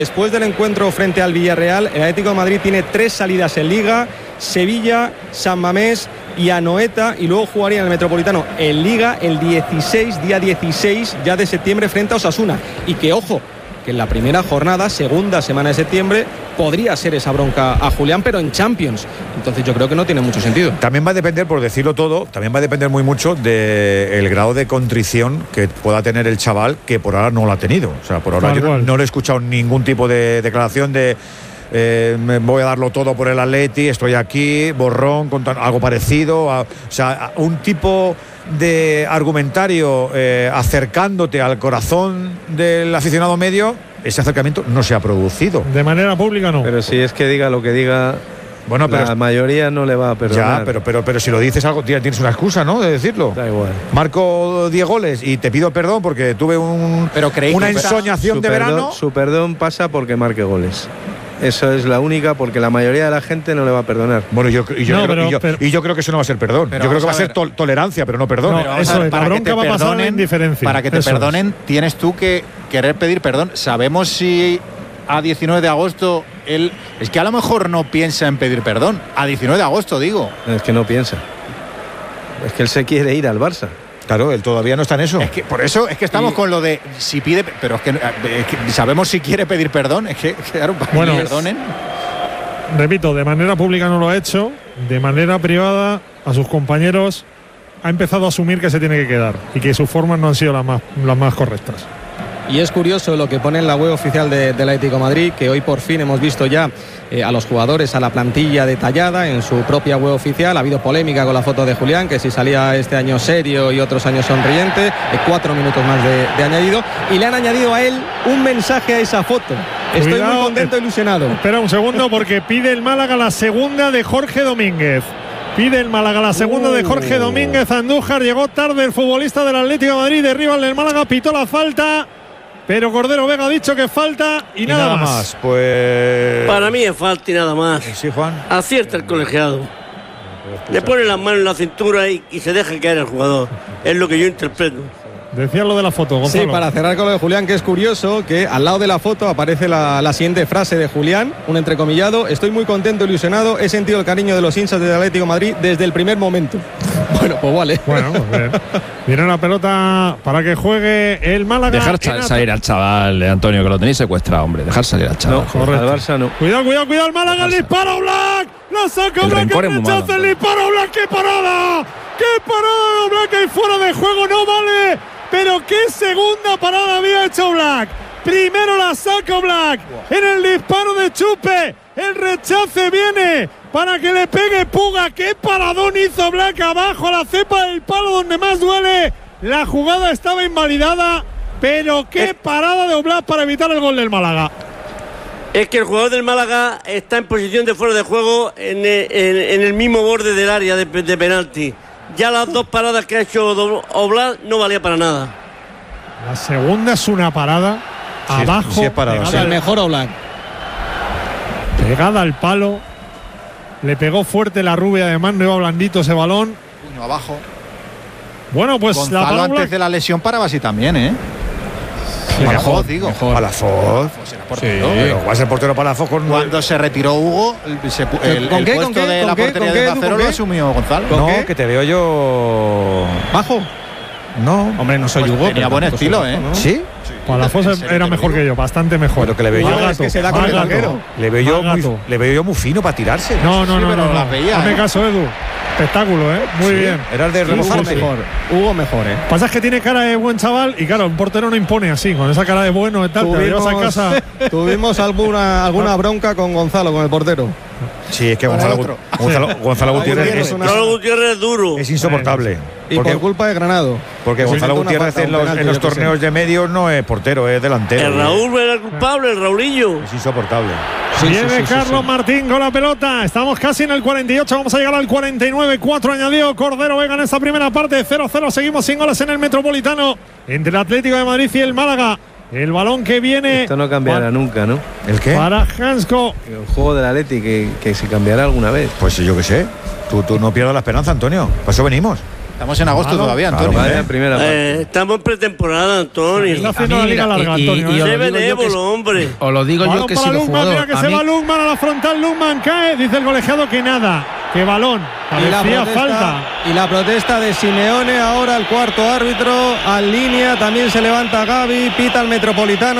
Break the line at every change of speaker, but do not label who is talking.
Después del encuentro frente al Villarreal, el Atlético de Madrid tiene 3 salidas en Liga: Sevilla, San Mamés y Anoeta, y luego jugaría en el Metropolitano en Liga el día 16 ya de septiembre frente a Osasuna. Y que, ojo, que en la primera jornada, segunda semana de septiembre, podría ser esa bronca a Julián, pero en Champions. Entonces yo creo que no tiene mucho sentido.
También va a depender, por decirlo todo, también va a depender muy mucho del grado de contrición que pueda tener el chaval, que por ahora no lo ha tenido. O sea, por ahora yo no le he escuchado ningún tipo de declaración de me voy a darlo todo por el Atleti, estoy aquí, borrón, con algo parecido. O sea, un tipo de argumentario acercándote al corazón del aficionado medio, ese acercamiento no se ha producido.
De manera pública no.
Pero si es que diga lo que diga,
bueno, pero
la mayoría no le va a perdonar.
Ya, pero si lo dices algo, tienes una excusa, ¿no?, de decirlo.
Da igual.
Marco 10 goles y te pido perdón porque tuve una ensoñación de verano.
Su perdón pasa porque marque goles. Eso es la única, porque la mayoría de la gente no le va a perdonar.
Bueno, yo creo que eso no va a ser perdón. Yo creo que va a ser tolerancia, pero no perdón.
No, eso es, la bronca va a pasar en indiferencia.
Para que te perdonen, tienes tú que querer pedir perdón. Sabemos si a 19 de agosto él... Es que a lo mejor no piensa en pedir perdón. A 19 de agosto, digo.
Es que no piensa. Es que él se quiere ir al Barça.
Claro, él todavía no está en eso.
Es que por eso es que estamos con lo de si pide, pero es que sabemos si quiere pedir perdón. Es que claro, para que perdonen.
Repito, de manera pública no lo ha hecho, de manera privada a sus compañeros ha empezado a asumir que se tiene que quedar y que sus formas no han sido las más correctas.
Y es curioso lo que pone en la web oficial del Atlético de Madrid, que hoy por fin hemos visto ya a los jugadores, a la plantilla detallada en su propia web oficial. Ha habido polémica con la foto de Julián, que si salía este año serio y otros años sonriente, 4 minutos más de añadido, y le han añadido a él un mensaje a esa foto. Estoy muy contento e ilusionado.
Espera un segundo, porque pide el Málaga la segunda de Jorge Domínguez. Pide el Málaga la segunda de Jorge Domínguez. Andújar, llegó tarde el futbolista del Atlético de Madrid, derriba al del Málaga, pitó la falta, pero Cordero Vega ha dicho que falta y nada más.
Pues
para mí es falta y nada más.
Sí, Juan.
Acierta el colegiado. Le pone las manos en la cintura y se deja caer el jugador. Es lo que yo interpreto.
Decía lo de la foto, Gonzalo.
Sí, para cerrar con lo de Julián, que es curioso que al lado de la foto aparece la siguiente frase de Julián, un entrecomillado: estoy muy contento, ilusionado, he sentido el cariño de los hinchas del Atlético de Madrid desde el primer momento. Bueno, pues vale.
Bueno, pues viene la pelota para que juegue el Málaga.
Dejar salir al chaval, Antonio, que lo tenéis secuestrado, hombre. Dejar salir al chaval.
No, correcto.
Al Barça no.
Cuidado, el Málaga, el disparo Black. La saca Black, el rechazo, el disparo Black. ¡Qué parada! ¡Qué parada, Black! Ahí fuera de juego, no vale. Pero qué segunda parada había hecho Black. Primero la saca Black en el disparo de Chupe. El rechace viene para que le pegue Puga. Qué paradón hizo Black abajo a la cepa del palo donde más duele. La jugada estaba invalidada, pero qué parada de Oblak para evitar el gol del Málaga.
Es que el jugador del Málaga está en posición de fuera de juego en el mismo borde del área de penalti. Ya las dos paradas que ha hecho Oblak no valía para nada.
La segunda es una parada abajo.
Sí, es parada.
Es el mejor Oblak.
Pegada al palo. Le pegó fuerte la rubia, además no iba blandito ese balón.
Puño abajo.
Bueno, pues
Gonzalo,
la parada
antes de la lesión paraba así también, ¿eh?
Sí,
Palafoz, digo.
Palafoz. Pero va a ser portero Palafoz
cuando se retiró Hugo, el puesto de la portería de Acero lo asumió Gonzalo.
No, que te veo yo
bajo.
No,
hombre, no soy Hugo.
Tenía buen estilo, ¿eh?
¿no? ¿Sí?
Palafoz era mejor que yo, bastante mejor.
Pero que le veo yo.
Es que se da con el arquero.
Le veo yo muy fino para tirarse.
No.
Veía,
hazme caso, Edu. Espectáculo, muy bien.
Era el de remozarse.
Hugo mejor,
Pasa es que tiene cara de buen chaval y claro, un portero no impone así, con esa cara de bueno y tal.
Tuvimos alguna bronca con Gonzalo, con el portero.
Sí, es que Gonzalo Gutiérrez
es duro.
Es insoportable.
Y por culpa de Granado.
Porque Gonzalo Gutiérrez en los torneos de medios no es portero, es delantero.
El Raúl era el culpable, el Raulillo.
Es insoportable.
Viene Carlos Martín con la pelota. Estamos casi en el 48, vamos a llegar al 49. 4 añadió Cordero Vega en esta primera parte. 0-0, seguimos sin goles en el Metropolitano entre el Atlético de Madrid y el Málaga. El balón que viene.
Esto no cambiará nunca, ¿no?
¿El qué?
Para Hansko.
El juego del Atleti que se cambiará alguna vez.
Pues yo qué sé. Tú no pierdas la esperanza, Antonio. Por eso venimos.
Estamos en agosto todavía, Antonio.
Estamos en pretemporada, Antonio.
Está haciendo la liga larga, Antonio.
Sé benévolo, hombre.
Os lo digo yo que si los jugadores.
Mira que se va Lungman a la frontal. Lungman cae. Dice el colegiado que nada. Que balón. Parecía falta.
Y la protesta de Simeone. Ahora el cuarto árbitro. Al línea. También se levanta Gavi. Pita el Metropolitano.